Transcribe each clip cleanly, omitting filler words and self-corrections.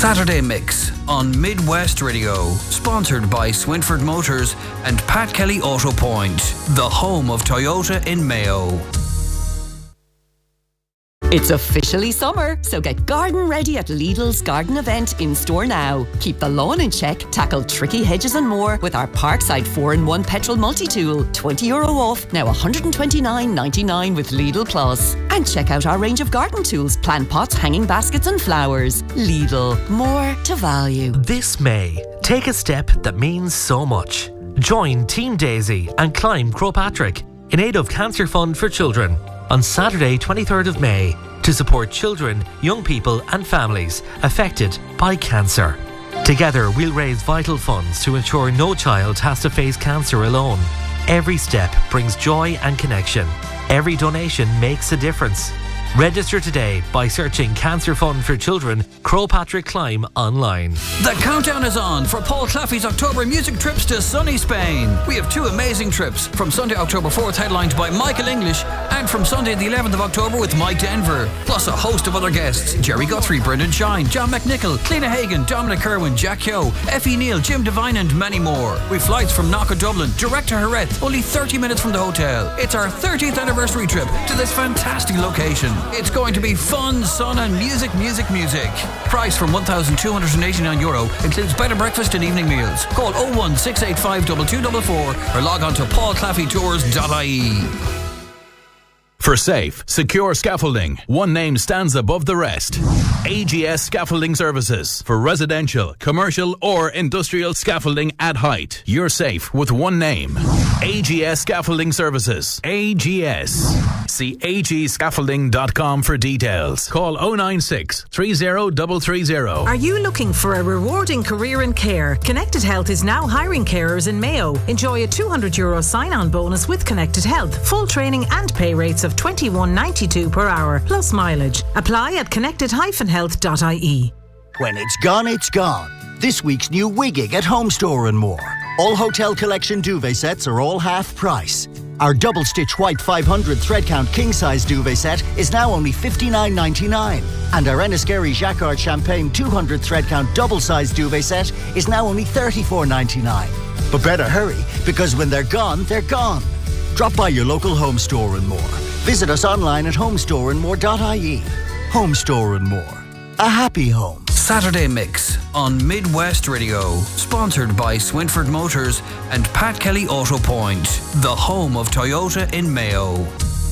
Saturday Mix on Midwest Radio, sponsored by Swinford Motors and Pat Kelly Auto Point, the home of Toyota in Mayo. It's officially summer, so get garden ready at Lidl's garden event in store now. Keep the lawn in check, tackle tricky hedges and more with our Parkside 4-in-1 petrol multi-tool. €20 off, now $129.99 with Lidl Plus. And check out our range of garden tools, plant pots, hanging baskets and flowers. Lidl, more to value. This May, take a step that means so much. Join Team Daisy and climb Croagh Patrick in aid of Cancer Fund for Children on Saturday 23rd of May to support children, young people and families affected by cancer. Together we'll raise vital funds to ensure no child has to face cancer alone. Every step brings joy and connection. Every donation makes a difference. Register today by searching Cancer Fund for Children, Croagh Patrick Climb online. The countdown is on for Paul Claffey's October music trips to sunny Spain. We have two amazing trips, from Sunday, October 4th, headlined by Michael English, and from Sunday the 11th of October with Mike Denver, plus a host of other guests: Jerry Guthrie, Brendan Shine, John McNichol, Cliona Hagan, Dominic Kerwin, Jack Kyo, Effie Neal, Jim Devine and many more. With flights from Knock, Dublin, direct to Jerez, only 30 minutes from the hotel. It's our 30th anniversary trip to this fantastic location. It's going to be fun, sun and music. Price from €1,289, includes bed and breakfast and evening meals. Call 01685 2244 or log on to paulclaffeytours.ie. For safe, secure scaffolding, one name stands above the rest. AGS Scaffolding Services. For residential, commercial or industrial scaffolding at height. You're safe with one name. AGS Scaffolding Services. AGS. See agscaffolding.com for details. Call 096 30330. Are you looking for a rewarding career in care? Connected Health is now hiring carers in Mayo. Enjoy a €200 sign-on bonus with Connected Health. Full training and pay rates of $21.92 per hour, plus mileage. Apply at connected-health.ie. When it's gone, it's gone. This week's new Wigging at Home Store and more. All Hotel Collection duvet sets are all half price. Our double stitch white 500 thread count king size duvet set is now only $59.99. And our Enniskerry Jacquard Champagne 200 thread count double size duvet set is now only $34.99. But better hurry, because when they're gone, they're gone. Drop by your local Home Store and more. Visit us online at homestoreandmore.ie. Home Store and More. A happy home. Saturday Mix on Midwest Radio, sponsored by Swinford Motors and Pat Kelly Auto Point, the home of Toyota in Mayo.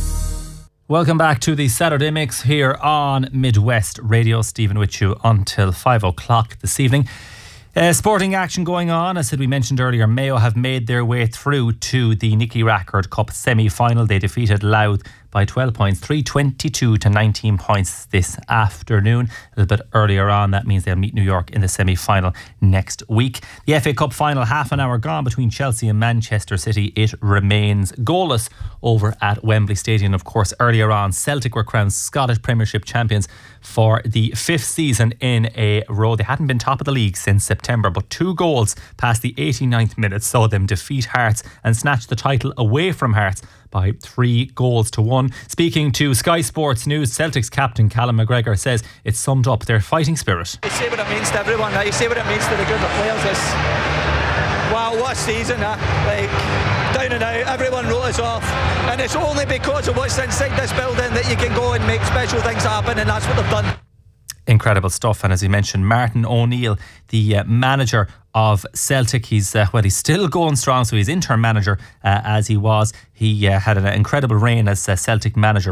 Welcome back to the Saturday Mix here on Midwest Radio. Stephen with you until 5 o'clock this evening. Sporting action going on. As we mentioned earlier, Mayo have made their way through to the Nicky Rackard Cup semi-final. They defeated Louth by 12 points, 322 to 19 points this afternoon. A little bit earlier on, that means they'll meet New York in the semi-final next week. The FA Cup final, half an hour gone between Chelsea and Manchester City. It remains goalless over at Wembley Stadium. Of course, earlier on, Celtic were crowned Scottish Premiership champions for the 5th season in a row. They hadn't been top of the league since September, but 2 goals past the 89th minute saw them defeat Hearts and snatch the title away from Hearts by 3-1. Speaking to Sky Sports News, Celtic's captain Callum McGregor says it summed up their fighting spirit. You see what it means to everyone now. You see what it means to the group of players. Wow, what a season. Like, down and out, everyone wrote us off. And it's only because of what's inside this building that you can go and make special things happen, and that's what they've done. Incredible stuff. And as you mentioned, Martin O'Neill, the manager of Celtic, he's still going strong, so he's interim manager as he was. He had an incredible reign as Celtic manager